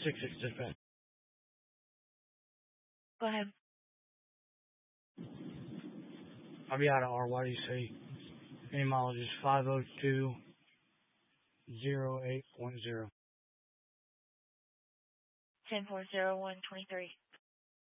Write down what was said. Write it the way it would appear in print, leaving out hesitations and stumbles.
6-6 dispatch. Go ahead. I'll be out of RYDC. Any mileage is 50208.0. 10-4-0-1-23.